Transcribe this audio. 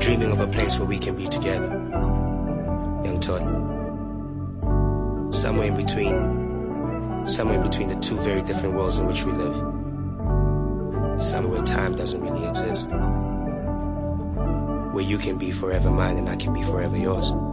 dreaming of a place where we can be together. Young Todd. Somewhere in between the two very different worlds in which we live. Somewhere where time doesn't really exist. Where you can be forever mine and I can be forever yours.